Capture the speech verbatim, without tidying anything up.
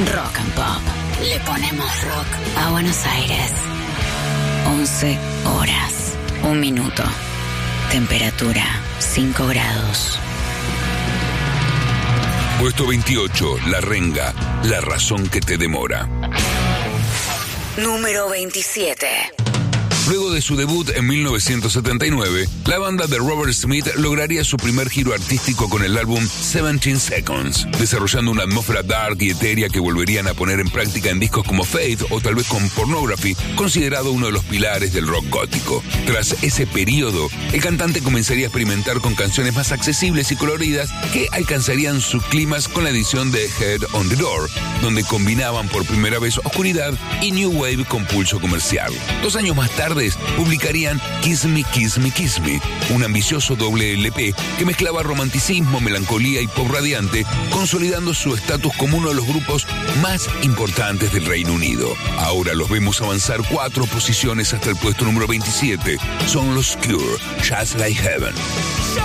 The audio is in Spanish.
Rock and Pop. Le ponemos rock a Buenos Aires. once horas, un minuto. Temperatura, cinco grados. Puesto veintiocho, La Renga, La razón que te demora. Número veintisiete. Luego de su debut en mil novecientos setenta y nueve, la banda de Robert Smith lograría su primer giro artístico con el álbum seventeen seconds, desarrollando una atmósfera dark y etérea que volverían a poner en práctica en discos como Faith o tal vez con Pornography, considerado uno de los pilares del rock gótico. Tras ese periodo, el cantante comenzaría a experimentar con canciones más accesibles y coloridas que alcanzarían su clímax con la edición de Head on the Door, donde combinaban por primera vez oscuridad y new wave con pulso comercial. Dos años más tarde, publicarían Kiss Me, Kiss Me, Kiss Me, un ambicioso doble L P que mezclaba romanticismo, melancolía y pop radiante, consolidando su estatus como uno de los grupos más importantes del Reino Unido. Ahora los vemos avanzar cuatro posiciones hasta el puesto número veintisiete. Son los Cure, Just Like Heaven.